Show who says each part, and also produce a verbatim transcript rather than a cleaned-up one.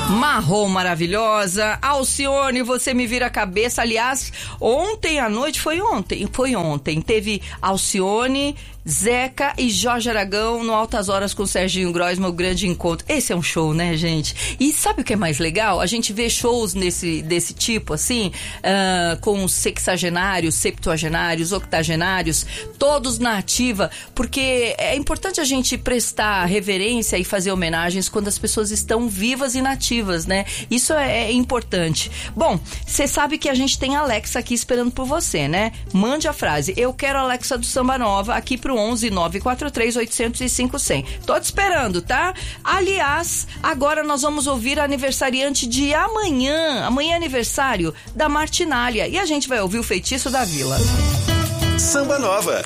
Speaker 1: Marrom maravilhosa, Alcione, você me vira a cabeça. Aliás, ontem à noite, foi ontem, foi ontem, teve Alcione, Zeca e Jorge Aragão no Altas Horas com o Serginho Groisman, o grande encontro. Esse é um show, né, gente? E sabe o que é mais legal? A gente vê shows nesse, desse tipo, assim, uh, com sexagenários, septuagenários, octogenários, todos na ativa, porque é importante a gente prestar reverência e fazer homenagens quando as pessoas estão vivas e nativas, né? Isso é, é importante. Bom, você sabe que a gente tem a Alexa aqui esperando por você, né? Mande a frase, eu quero a Alexa do Samba Nova, aqui pro onze nove quatro três oito zero zero cinco zero zero. Tô te esperando, tá? Aliás, agora nós vamos ouvir a aniversariante de amanhã. Amanhã é aniversário da Martinália e a gente vai ouvir o Feitiço da Vila.
Speaker 2: Samba Nova.